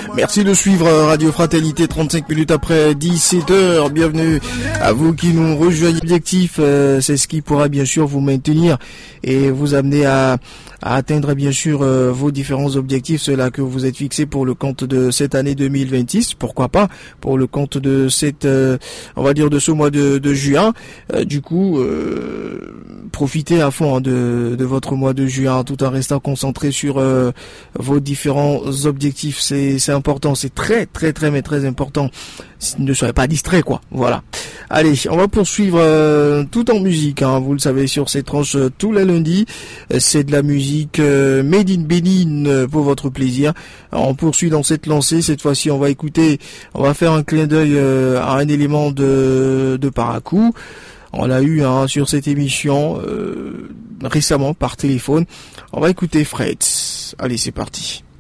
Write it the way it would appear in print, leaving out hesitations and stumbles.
Merci de suivre Radio Fraternité 35 minutes après 17h. Bienvenue à vous qui nous rejoignez. L'objectif, c'est ce qui pourra bien sûr vous maintenir et vous amener à atteindre bien sûr vos différents objectifs, ceux-là que vous êtes fixés pour le compte de cette année 2026, pourquoi pas pour le compte de cette, on va dire de ce mois de juin. Du coup, profitez à fond de votre mois de juin tout en restant concentré sur vos différents objectifs. C'est important, c'est très mais très important. Ne soyez pas distrait, quoi. Voilà. Allez, on va poursuivre tout en musique, hein. Vous le savez, sur ces tranches tous les lundis, c'est de la musique made in Bénin pour votre plaisir. Alors, on poursuit dans cette lancée. Cette fois-ci, on va faire un clin d'œil à un élément de Parakou. On l'a eu sur cette émission récemment par téléphone. On va écouter Fred. Allez, c'est parti.